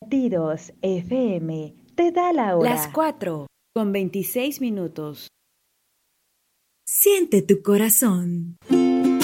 Latidos FM te da la Las hora. 4:26. Siente tu corazón.